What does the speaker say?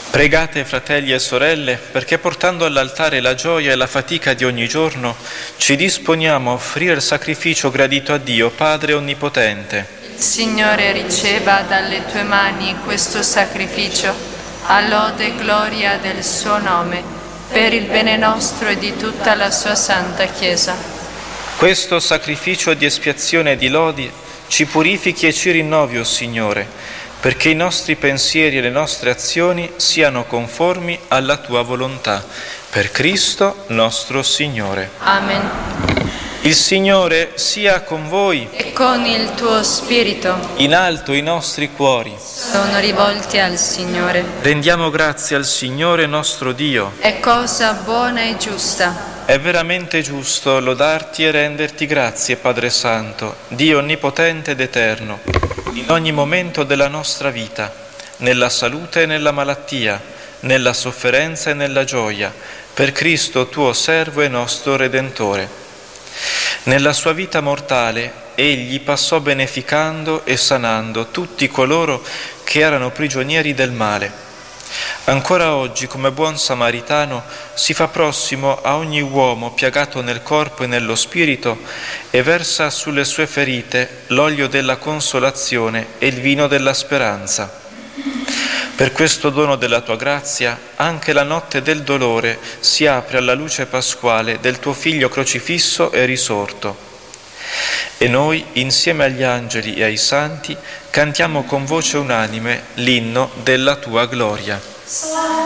Pregate, fratelli e sorelle, perché portando all'altare la gioia e la fatica di ogni giorno, ci disponiamo a offrire il sacrificio gradito a Dio, Padre Onnipotente. Il Signore riceva dalle tue mani questo sacrificio, a lode e gloria del suo nome, per il bene nostro e di tutta la sua santa Chiesa. Questo sacrificio di espiazione e di lodi ci purifichi e ci rinnovi, o Signore, perché i nostri pensieri e le nostre azioni siano conformi alla tua volontà. Per Cristo nostro Signore. Amen. Il Signore sia con voi. E con il tuo spirito. In alto i nostri cuori. Sono rivolti al Signore. Rendiamo grazie al Signore nostro Dio. È cosa buona e giusta. È veramente giusto lodarti e renderti grazie, Padre Santo, Dio onnipotente ed eterno, in ogni momento della nostra vita, nella salute e nella malattia, nella sofferenza e nella gioia, per Cristo tuo servo e nostro Redentore. Nella sua vita mortale egli passò beneficando e sanando tutti coloro che erano prigionieri del male. Ancora oggi, come buon samaritano, si fa prossimo a ogni uomo piagato nel corpo e nello spirito e versa sulle sue ferite l'olio della consolazione e il vino della speranza. Per questo dono della tua grazia, anche la notte del dolore si apre alla luce pasquale del tuo Figlio crocifisso e risorto. E noi, insieme agli angeli e ai santi, cantiamo con voce unanime l'inno della tua gloria.